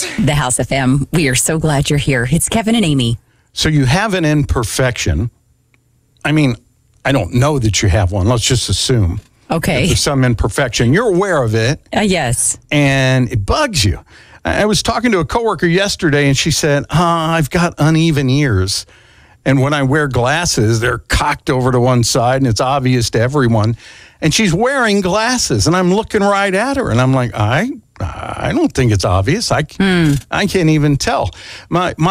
The House FM. We are so glad you're here. It's Kevin and Amy. So you have an imperfection. I mean, I don't know that you have one. Let's just assume. Okay. There's some imperfection. You're aware of it. Yes. And it bugs you. I was talking to a coworker yesterday, and she said, I've got uneven ears. And when I wear glasses, they're cocked over to one side, and it's obvious to everyone. And she's wearing glasses, and I'm looking right at her, and I'm like, I don't think it's obvious. I can't even tell. My